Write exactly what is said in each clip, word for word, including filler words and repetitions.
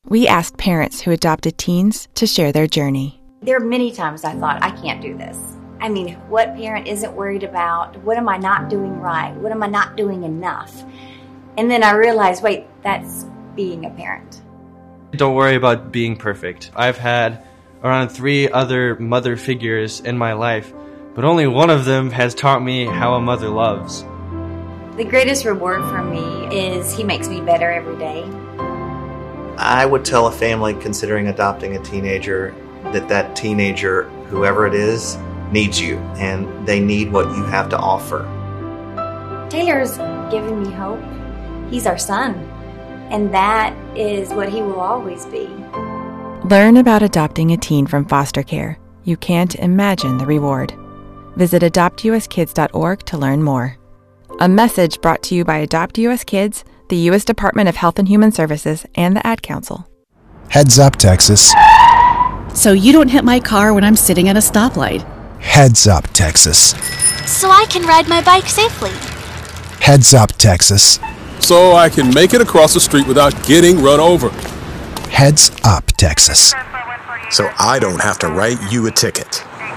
we asked parents who adopted teens to share their journey. There are many times I thought, I can't do this. I mean, what parent isn't worried about? What am I not doing right? What am I not doing enough? And then I realized, wait, that's being a parent. Don't worry about being perfect. I've had around three other mother figures in my life, but only one of them has taught me how a mother loves. The greatest reward for me is he makes me better every day. I would tell a family considering adopting a teenager that that teenager, whoever it is, needs you, and they need what you have to offer. Taylor's given me hope. He's our son, and that is what he will always be. Learn about adopting a teen from foster care. You can't imagine the reward. Visit adopt u s kids dot org to learn more. A message brought to you by Adopt U S Kids, the U S Department of Health and Human Services, and the Ad Council. Heads up, Texas. So you don't hit my car when I'm sitting at a stoplight. Heads up, Texas. So I can ride my bike safely. Heads up, Texas. So I can make it across the street without getting run over. Heads up, Texas. So I don't have to write you a ticket.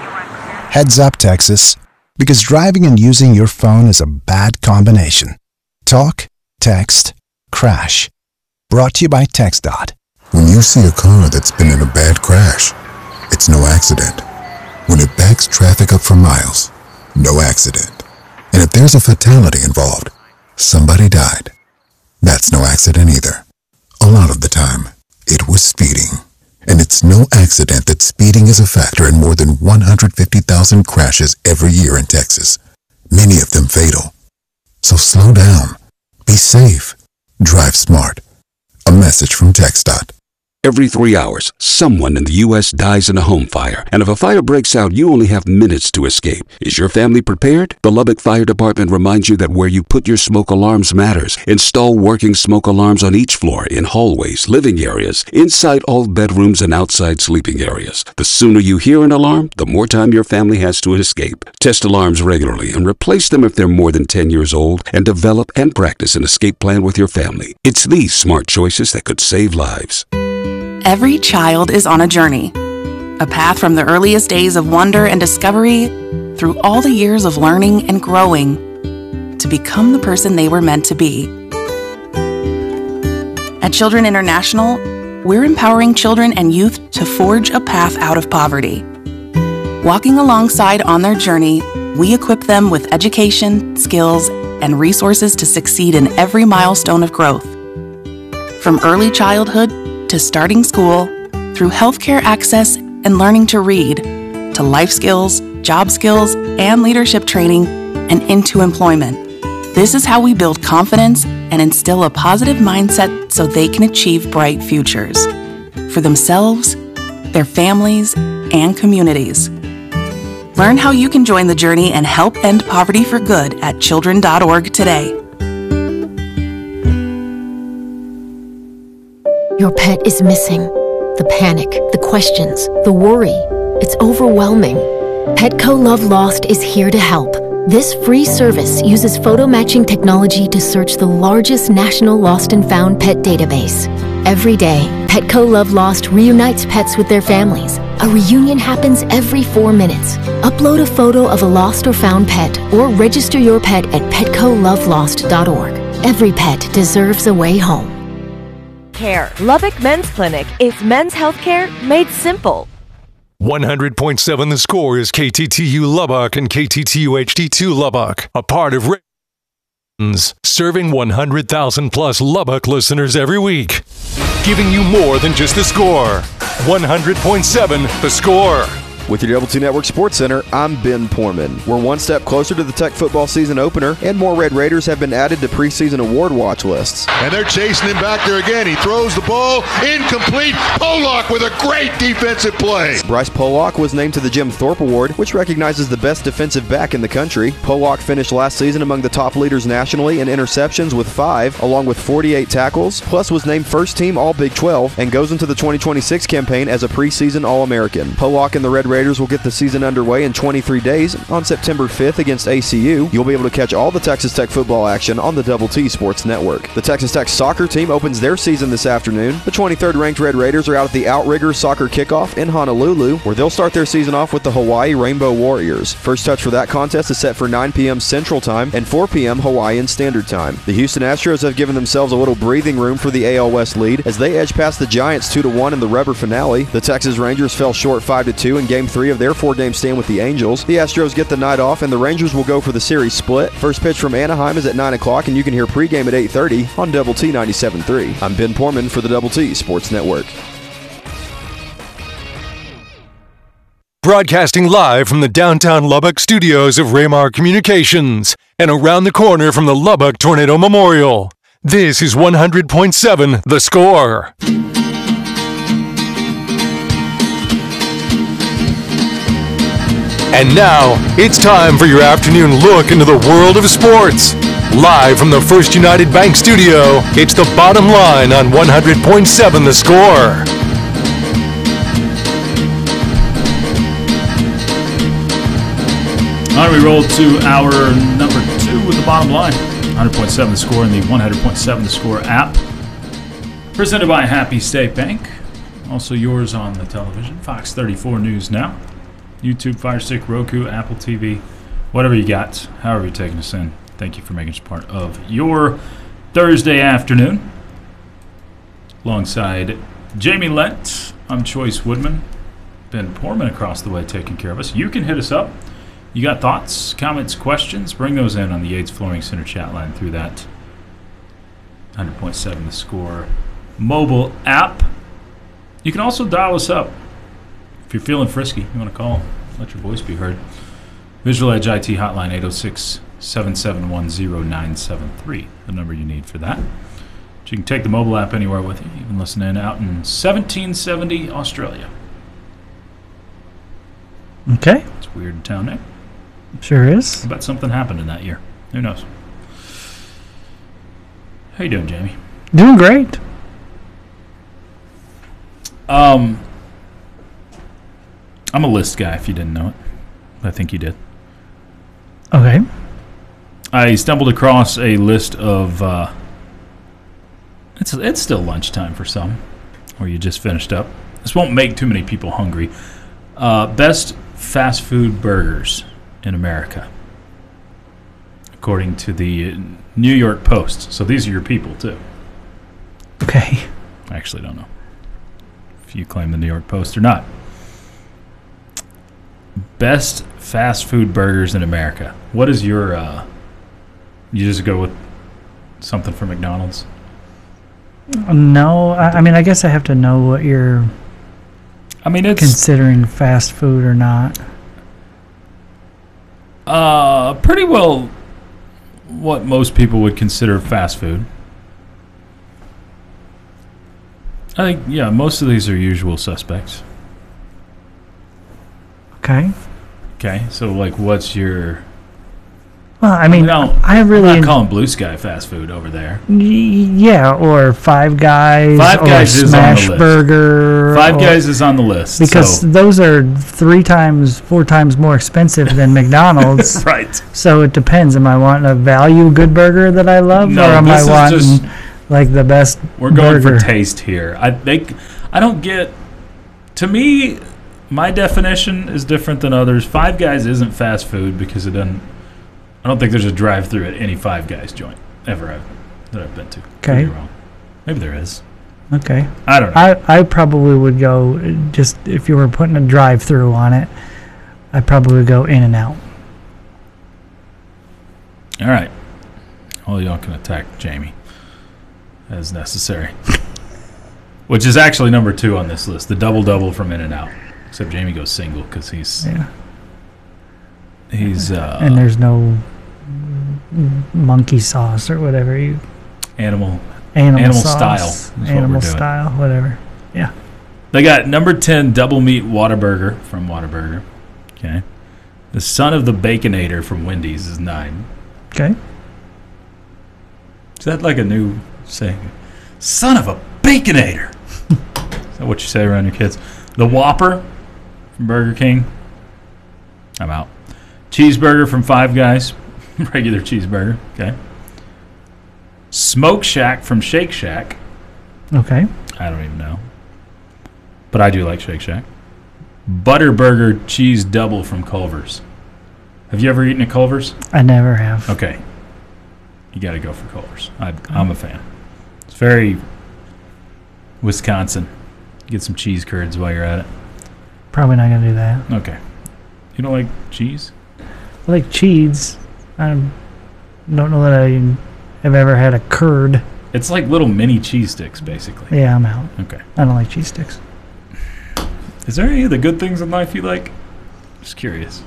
Heads up, Texas. Because driving and using your phone is a bad combination. Talk, text, crash. Brought to you by TxDOT. When you see a car that's been in a bad crash, it's no accident. When it backs traffic up for miles, no accident. And if there's a fatality involved, somebody died, that's no accident either. A lot of the time, it was speeding. And it's no accident that speeding is a factor in more than one hundred fifty thousand crashes every year in Texas, many of them fatal. So slow down, be safe, drive smart. A message from TxDOT. Every three hours, someone in the U S dies in a home fire. And if a fire breaks out, you only have minutes to escape. Is your family prepared? The Lubbock Fire Department reminds you that where you put your smoke alarms matters. Install working smoke alarms on each floor, in hallways, living areas, inside all bedrooms, and outside sleeping areas. The sooner you hear an alarm, the more time your family has to escape. Test alarms regularly and replace them if they're more than ten years old, and develop and practice an escape plan with your family. It's these smart choices that could save lives. Every child is on a journey, a path from the earliest days of wonder and discovery through all the years of learning and growing to become the person they were meant to be. At Children International, we're empowering children and youth to forge a path out of poverty. Walking alongside on their journey, we equip them with education, skills, and resources to succeed in every milestone of growth. From early childhood to starting school, through healthcare access and learning to read, to life skills, job skills, and leadership training, and into employment. This is how we build confidence and instill a positive mindset so they can achieve bright futures for themselves, their families, and communities. Learn how you can join the journey and help end poverty for good at children dot org today. Your pet is missing. The panic, the questions, the worry. It's overwhelming. Petco Love Lost is here to help. This free service uses photo matching technology to search the largest national lost and found pet database. Every day, Petco Love Lost reunites pets with their families. A reunion happens every four minutes. Upload a photo of a lost or found pet or register your pet at petco love lost dot org. Every pet deserves a way home. Care. Lubbock Men's Clinic is men's health care made simple. one hundred point seven The Score is K T T U Lubbock and K T T U H D two Lubbock, a part of Ravens, serving one hundred thousand plus Lubbock listeners every week, giving you more than just the score. one hundred point seven The Score. With your Double Two Network Sports Center, I'm Ben Poorman. We're one step closer to the Tech football season opener, and more Red Raiders have been added to preseason award watch lists. And they're chasing him back there again. He throws the ball, incomplete. Pollock with a great defensive play. Bryce Pollock was named to the Jim Thorpe Award, which recognizes the best defensive back in the country. Pollock finished last season among the top leaders nationally in interceptions with five, along with forty-eight tackles, plus was named first team All Big twelve, and goes into the twenty twenty-six campaign as a preseason All-American. Pollock and the Red Raiders will get the season underway in twenty-three days on September fifth against A C U. You'll be able to catch all the Texas Tech football action on the Double T Sports Network. The Texas Tech soccer team opens their season this afternoon. The twenty-third ranked Red Raiders are out at the Outriggers Soccer Kickoff in Honolulu, where they'll start their season off with the Hawaii Rainbow Warriors. First touch for that contest is set for nine p.m. Central Time and four p.m. Hawaiian Standard Time. The Houston Astros have given themselves a little breathing room for the A L West lead as they edge past the Giants two to one in the rubber finale. The Texas Rangers fell short five to two in Game three of their four-game stand with the Angels. The Astros get the night off, and the Rangers will go for the series split. First pitch from Anaheim is at nine o'clock, and you can hear pregame at eight thirty on Double T ninety-seven point three. I'm Ben Portman for the Double T Sports Network. Broadcasting live from the downtown Lubbock studios of Raymar Communications and around the corner from the Lubbock Tornado Memorial. This is one hundred point seven The Score. And now, it's time for your afternoon look into the world of sports. Live from the First United Bank studio, it's The Bottom Line on one hundred point seven The Score. All right, we roll to our number two with The Bottom Line. one hundred point seven The Score and the one hundred point seven The Score app. Presented by Happy State Bank. Also yours on the television. Fox thirty-four News Now. YouTube, Fire Stick, Roku, Apple T V. Whatever you got. However you're taking us in. Thank you for making us part of your Thursday afternoon. Alongside Jamie Lent, I'm Choice Woodman. Ben Portman across the way taking care of us. You can hit us up. You got thoughts, comments, questions? Bring those in on the Yates Flooring Center chat line through that one hundred point seven The Score mobile app. You can also dial us up. If you're feeling frisky, you want to call, let your voice be heard. Visual Edge I T hotline eight oh six, seven seven one, oh nine seven three, the number you need for that. But you can take the mobile app anywhere with you. You can listen in out in seventeen seventy Australia. Okay. It's a weird town name. Sure is. I bet something happened in that year. Who knows? How you doing, Jamie? Doing great. Um, I'm a list guy, if you didn't know it. I think you did. Okay. I stumbled across a list of, uh, it's, it's still lunchtime for some, or you just finished up. This won't make too many people hungry. Uh, best fast food burgers in America, according to the New York Post. So these are your people, too. Okay. I actually don't know if you claim the New York Post or not. Best fast food burgers in America. What is your, uh, you just go with something from McDonald's? No, I, I mean, I guess I have to know what you're I mean, it's considering fast food or not. Uh, pretty well what most people would consider fast food. I think, yeah, most of these are usual suspects. Okay. Okay, so, like, what's your... Well, I mean, no, I really... I'm not calling Blue Sky fast food over there. Y- yeah, or Five Guys, Five or Guys is Smash on the list. Burger. Five or, Guys is on the list. Because so. those are three times, four times more expensive than McDonald's. Right. So it depends. Am I wanting a value good burger that I love, No, or am I this is wanting, just- like, the best We're going burger? for taste here. I think I don't get. To me, my definition is different than others. Five Guys isn't fast food because it doesn't. I don't think there's a drive-through at any Five Guys joint ever I've, that I've been to. Okay. Could be wrong. Maybe there is. Okay. I don't know. I, I probably would go, just if you were putting a drive-through on it, I'd probably go In and Out. All right. All y'all can attack Jamie as necessary. Which is actually number two on this list, the double-double from In and Out. Except Jamie goes single because he's... Yeah. He's... Uh, and there's no monkey sauce or whatever you... Animal... Animal, animal sauce, style. Is animal what we're doing. style, whatever. Yeah. They got number ten, Double Meat Whataburger from Whataburger. Okay. The Son of the Baconator from Wendy's is nine. Okay. Is that like a new saying? Son of a Baconator. Is that what you say around your kids? The Whopper from from Burger King. I'm out. Cheeseburger from Five Guys. Regular cheeseburger. Okay. Smoke Shack from Shake Shack. Okay. I don't even know. But I do like Shake Shack. Butterburger cheese double from Culver's. Have you ever eaten at Culver's? I never have. Okay. You got to go for Culver's. I, I'm a fan. It's very Wisconsin. Get some cheese curds while you're at it. Probably not going to do that. Okay. You don't like cheese? I like cheese. I don't know that I have ever had a curd. It's like little mini cheese sticks, basically. Yeah, I'm out. Okay. I don't like cheese sticks. Is there any of the good things in life you like? Just curious.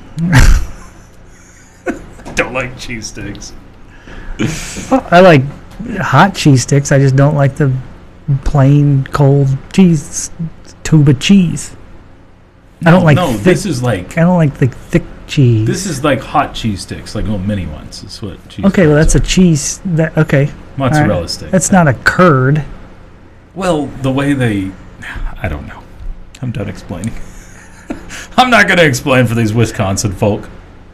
Don't like cheese sticks. Well, I like hot cheese sticks. I just don't like the plain cold cheese tube of cheese. I don't like. No, thick, this is like. I don't like the thick cheese. This is like hot cheese sticks, like little mini ones. That's what cheese. Okay, well that's a cheese. That okay. Mozzarella right. stick. That's not a curd. Well, the way they, I don't know. I'm done explaining. I'm not going to explain for these Wisconsin folk.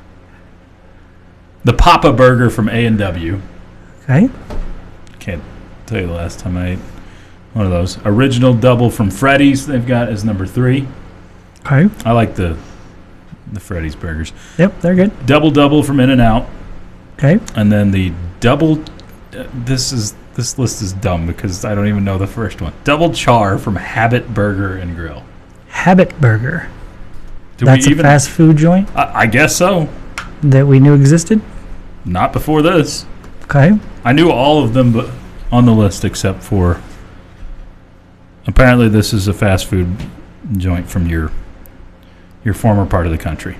The Papa Burger from A and W. Okay. Can't tell you the last time I ate one of those. Original double from Freddy's. They've got as number three. Okay. I like the the Freddy's burgers. Yep, they're good. Double double from In-N-Out. Okay. And then the double. Uh, this is this list is dumb because I don't even know the first one. Double char from Habit Burger and Grill. Habit Burger. Do That's we a even, fast food joint I, I guess so. that we knew existed. Not before this. Okay. I knew all of them, but on the list except for. Apparently, this is a fast food joint from your your former part of the country.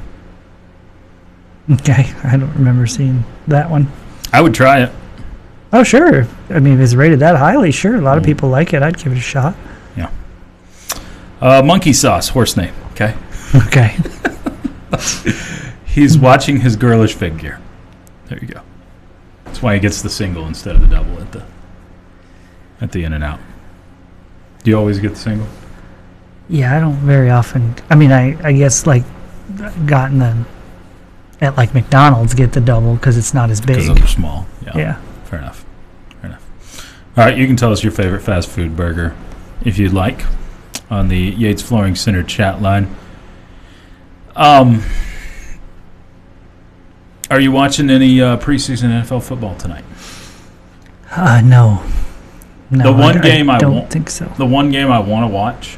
Okay, I don't remember seeing that one. I would try it. Oh, sure. I mean, if it's rated that highly, sure. A lot of people like it. I'd give it a shot. Yeah. Uh, monkey sauce, horse name. Okay. Okay. He's watching his girlish figure. There you go. That's why he gets the single instead of the double at the at the In-N-Out. Do you always get the single? Yeah, I don't very often. I mean, I, I guess like gotten the at like McDonald's get the double because it's not as big. Because they're small. Yeah. Yeah. Fair enough. Fair enough. All right, you can tell us your favorite fast food burger if you'd like on the Yates Flooring Center chat line. Um, are you watching any uh, preseason N F L football tonight? Uh, no. No, the one I, game I, I don't wa- think so. The one game I want to watch,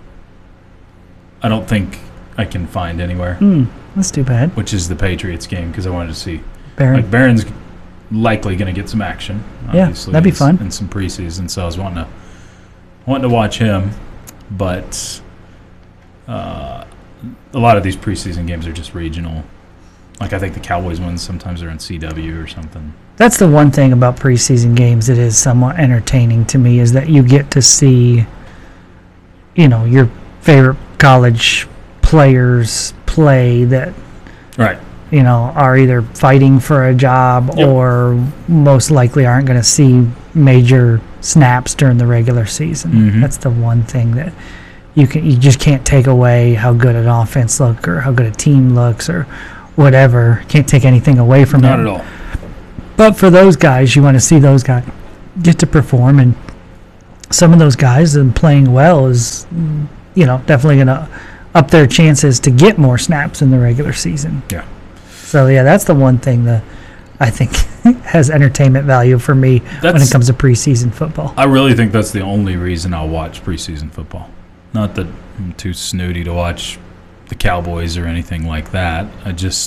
I don't think I can find anywhere. Hmm, that's too bad. Which is the Patriots game because I wanted to see. Barron. Like Barron's likely going to get some action. Yeah, Obviously, that'd be in, fun. in some preseason, so I was wanting to wanting to watch him, but uh, a lot of these preseason games are just regional. Like I think the Cowboys ones sometimes are on C W or something. That's the one thing about preseason games that is somewhat entertaining to me is that you get to see, you know, your favorite college players play that, right? You know, are either fighting for a job Yep. or most likely aren't going to see major snaps during the regular season. Mhm. That's the one thing that you can you just can't take away how good an offense look or how good a team looks or whatever. Can't take anything away from Not it. at all. But for those guys, you want to see those guys get to perform, and some of those guys and playing well is, you know, definitely going to up their chances to get more snaps in the regular season. Yeah. So yeah, that's the one thing that I think has entertainment value for me when That's- it comes to preseason football. I really think that's the only reason I'll watch preseason football. Not that I'm too snooty to watch the Cowboys or anything like that. I just,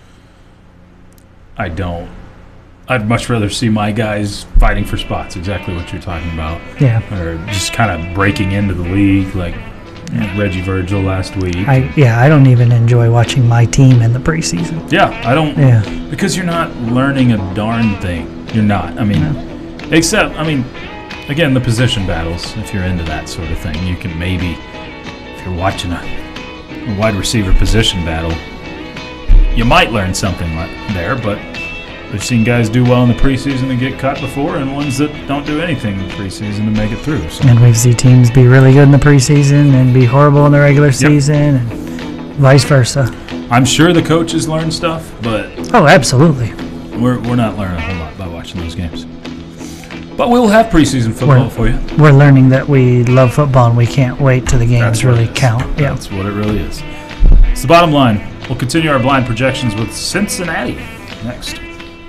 I don't. I'd much rather see my guys fighting for spots, exactly what you're talking about. Yeah. Or just kind of breaking into the league, like Reggie Virgil last week. I yeah, I don't even enjoy watching my team in the preseason. Yeah, I don't. Yeah. Because you're not learning a darn thing. You're not. I mean, except, I mean, again, the position battles, if you're into that sort of thing, you can maybe, if you're watching a, a wide receiver position battle, you might learn something like there, but we've seen guys do well in the preseason and get cut before, and ones that don't do anything in the preseason to make it through. So. And we've seen teams be really good in the preseason and be horrible in the regular season. And vice versa. I'm sure the coaches learn stuff, but oh, absolutely. We're we're not learning a whole lot by watching those games. But we'll have preseason football we're, for you. We're learning that we love football and we can't wait till the games That's really count. Yeah, that's what it really is. It's the bottom line. We'll continue our blind projections with Cincinnati next.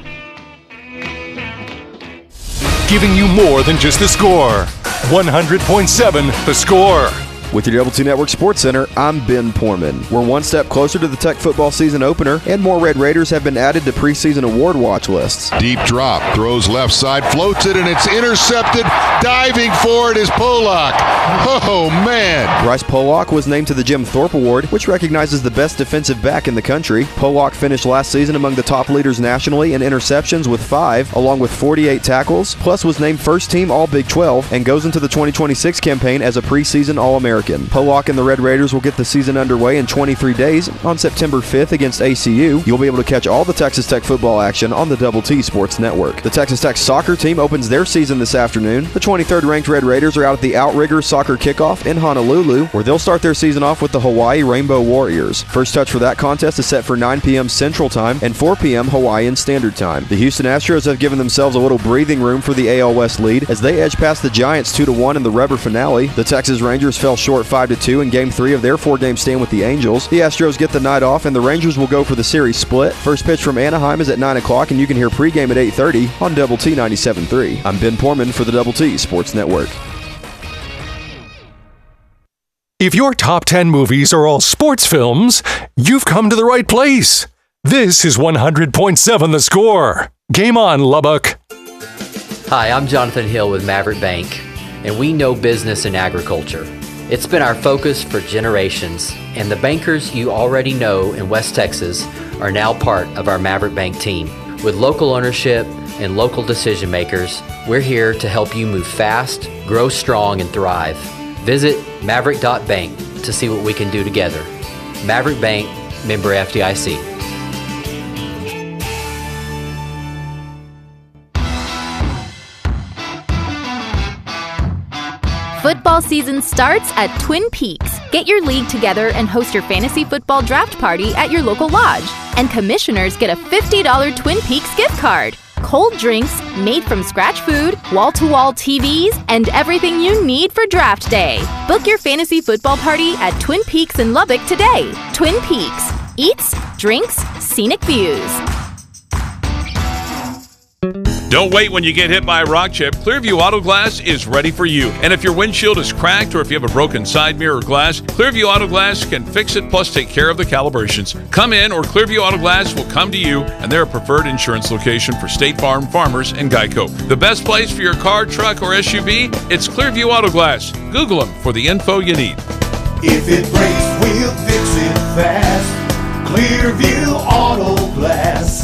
Giving you more than just the score. one hundred point seven The Score. With your Double T Network Sports Center, I'm Ben Poorman. We're one step closer to the Tech football season opener, and more Red Raiders have been added to preseason award watch lists. Deep drop, throws left side, floats it, and it's intercepted. Diving for it is Pollock. Oh, man. Bryce Pollock was named to the Jim Thorpe Award, which recognizes the best defensive back in the country. Pollock finished last season among the top leaders nationally in interceptions with five, along with forty-eight tackles, plus was named first team All Big twelve, and goes into the twenty twenty-six campaign as a preseason All-American. Pollock and the Red Raiders will get the season underway in twenty-three days on September fifth against A C U. You'll be able to catch all the Texas Tech football action on the Double T Sports Network. The Texas Tech soccer team opens their season this afternoon. The twenty-third ranked Red Raiders are out at the Outrigger Soccer Kickoff in Honolulu, where they'll start their season off with the Hawaii Rainbow Warriors. First touch for that contest is set for nine p.m. Central Time and four p.m. Hawaiian Standard Time. The Houston Astros have given themselves a little breathing room for the A L West lead as they edge past the Giants two to one in the rubber finale. The Texas Rangers fell short five to two in Game three of their four-game stand with the Angels. The Astros get the night off, and the Rangers will go for the series split. First pitch from Anaheim is at nine o'clock, and you can hear pregame at eight thirty on Double T ninety-seven point three. I'm Ben Poorman for the Double T Sports Network. If your top ten movies are all sports films, you've come to the right place. This is one hundred point seven The Score. Game on, Lubbock. Hi, I'm Jonathan Hill with Maverick Bank, and we know business and agriculture. It's been our focus for generations, and the bankers you already know in West Texas are now part of our Maverick Bank team. With local ownership and local decision makers, we're here to help you move fast, grow strong, and thrive. Visit maverick dot bank to see what we can do together. Maverick Bank, member F D I C. Football season starts at Twin Peaks. Get your league together and host your fantasy football draft party at your local lodge. And commissioners get a fifty dollars Twin Peaks gift card. Cold drinks, made from scratch food, wall-to-wall T Vs, and everything you need for draft day. Book your fantasy football party at Twin Peaks in Lubbock today. Twin Peaks. Eats, drinks, scenic views. Don't wait when you get hit by a rock chip. Clearview Auto Glass is ready for you. And if your windshield is cracked or if you have a broken side mirror glass, Clearview Auto Glass can fix it plus take care of the calibrations. Come in or Clearview Auto Glass will come to you, and they're a preferred insurance location for State Farm, Farmers, and Geico. The best place for your car, truck, or S U V? It's Clearview Auto Glass. Google them for the info you need. If it breaks, we'll fix it fast. Clearview Auto Glass.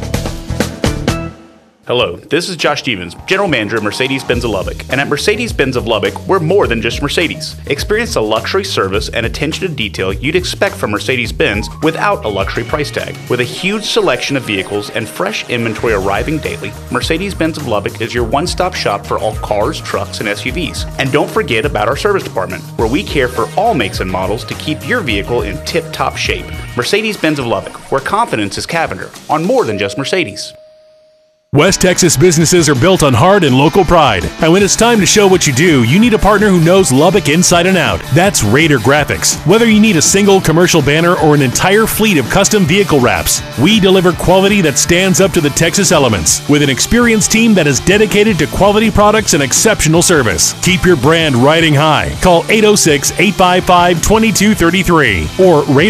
Hello, this is Josh Stevens, General Manager at Mercedes-Benz of Lubbock. And at Mercedes-Benz of Lubbock, we're more than just Mercedes. Experience the luxury service and attention to detail you'd expect from Mercedes-Benz without a luxury price tag. With a huge selection of vehicles and fresh inventory arriving daily, Mercedes-Benz of Lubbock is your one-stop shop for all cars, trucks, and S U Vs. And don't forget about our service department, where we care for all makes and models to keep your vehicle in tip-top shape. Mercedes-Benz of Lubbock, where confidence is Cavender, on more than just Mercedes. West Texas businesses are built on heart and local pride. And when it's time to show what you do, you need a partner who knows Lubbock inside and out. That's Raider Graphics. Whether you need a single commercial banner or an entire fleet of custom vehicle wraps, we deliver quality that stands up to the Texas elements with an experienced team that is dedicated to quality products and exceptional service. Keep your brand riding high. Call eight oh six, eight five five, two two three three or Raider